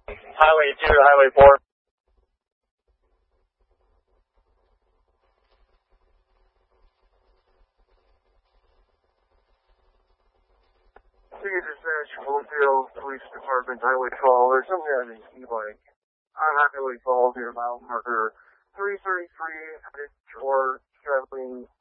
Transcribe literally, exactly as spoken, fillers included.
Highway two to Highway four. Cedar Dispatch, Bloomfield Police Department, Highway twelve. There's something on the e-bike on Highway twelve near mile marker three thirty-three, headed toward traveling